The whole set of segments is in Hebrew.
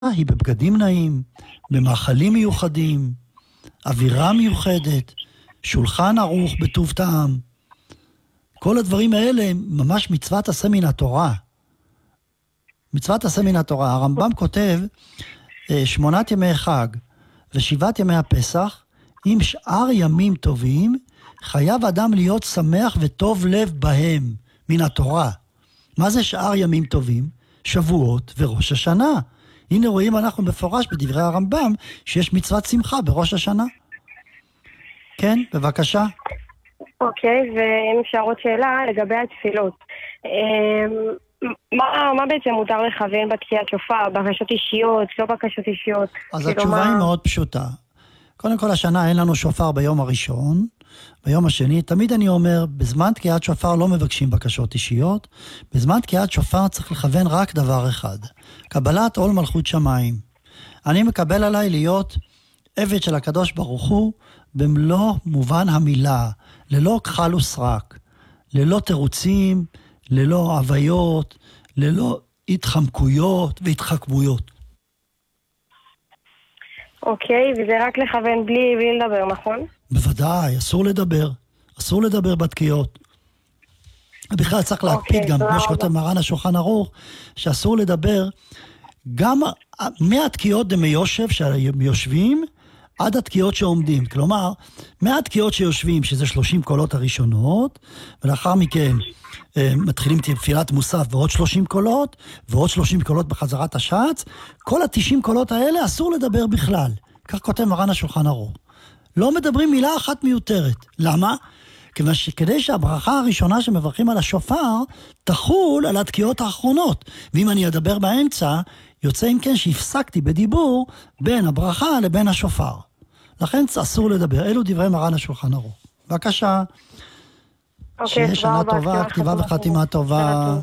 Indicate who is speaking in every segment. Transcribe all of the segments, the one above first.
Speaker 1: היא בבגדים נעים, במאכלים מיוחדים, אווירה מיוחדת, שולחן ערוך בטוב טעם. כל הדברים האלה הם ממש מצוות עשה מן התורה. מצוות עשה מן התורה. הרמב"ם כותב 8 ימי חג ו7 ימי הפסח, עם שאר ימים טובים, חייב אדם להיות שמח וטוב לב בהם מן התורה. מה זה שאר ימים טובים? שבועות וראש השנה. הנה רואים אנחנו מפורש בדברי הרמב"ם שיש מצוות שמחה בראש השנה. כן, בבקשה.
Speaker 2: אוקיי, ואם אפשר עוד שאלה לגבי התפילות. מה בעצם מותר לכוון בתקיעת שופר? בקשות אישיות, לא בקשות אישיות?
Speaker 1: אז התשובה היא מאוד פשוטה. קודם כל השנה אין לנו שופר ביום הראשון, ביום השני, תמיד אני אומר, בזמן תקיעת שופר לא מבקשים בקשות אישיות, בזמן תקיעת שופר צריך לכוון רק דבר אחד, קבלת עול מלכות שמיים. אני מקבל עליי להיות עבד של הקדוש ברוך הוא, במלוא מובן המילה, ללא כחל וסרק, ללא תירוצים, ללא הוויות, ללא התחמקויות והתחכמויות.
Speaker 2: אוקיי, וזה רק לכוון בלי לדבר, נכון?
Speaker 1: בוודאי, אסור לדבר בתקיעות. בכלל צריך להקפיד גם, כמו שכותב מרן השולחן ערוך, שאסור לדבר גם מהתקיעות דמיושב שיושבים, עד התקיעות שעומדים. כלומר, מהתקיעות שיושבים, שזה 30 קולות הראשונות, ולאחר מכן מתחילים תפילת מוסף ועוד 30 קולות, ועוד 30 קולות בחזרת השץ, כל ה-90 קולות האלה אסור לדבר בכלל. כך כותב מרן השולחן ערוך. לא מדברים מילה אחת מיותרת. למה? כדי שהברכה הראשונה שמברכים על השופר, תחול על התקיעות האחרונות. ואם אני אדבר באמצע, יוצא אם כן שהפסקתי בדיבור בין הברכה לבין השופר. לכן אסור לדבר. אלו דברי מרן השולחן ערוך. בבקשה. שיהיה שנה טובה, כתיבה וחתימה טובה.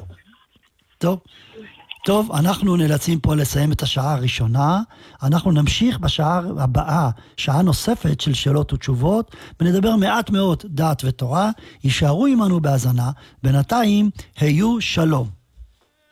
Speaker 1: טוב, אנחנו נאלצים פה לסיים את השעה הראשונה. אנחנו נמשיך בשעה הבאה, שעה נוספת של שאלות ותשובות, ונדבר מעט מאוד דעת ותורה. יישארו עמנו בהאזנה. בינתיים, היו שלום.